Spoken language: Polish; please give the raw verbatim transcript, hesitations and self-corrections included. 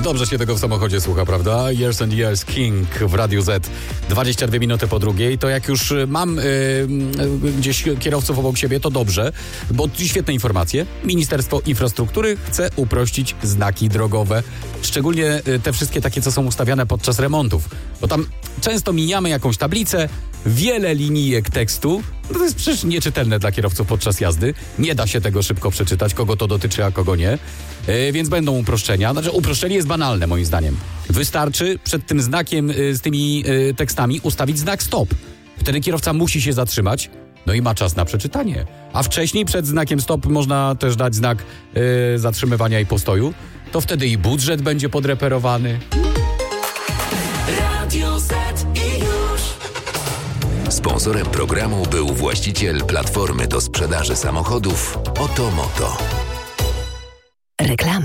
Dobrze się tego w samochodzie słucha, prawda? Years and Years King w Radiu Z. dwadzieścia dwie minuty po drugiej. To jak już mam yy, yy, gdzieś kierowców obok siebie, to dobrze, bo świetne informacje. Ministerstwo Infrastruktury chce uprościć znaki drogowe. Szczególnie yy, te wszystkie takie, co są ustawiane podczas remontów. Bo tam często mijamy jakąś tablicę, wiele linijek tekstu. No to jest przecież nieczytelne dla kierowców podczas jazdy. Nie da się tego szybko przeczytać, kogo to dotyczy, a kogo nie. Yy, więc będą uproszczenia. Znaczy, uproszczenie jest banalne moim zdaniem. Wystarczy przed tym znakiem yy, z tymi yy, tekstami ustawić znak stop. Wtedy kierowca musi się zatrzymać, no i ma czas na przeczytanie. A wcześniej przed znakiem stop można też dać znak yy, zatrzymywania i postoju. To wtedy i budżet będzie podreperowany. Radio Z i już. Sponsorem programu był właściciel platformy do sprzedaży samochodów Oto Moto. Reklama.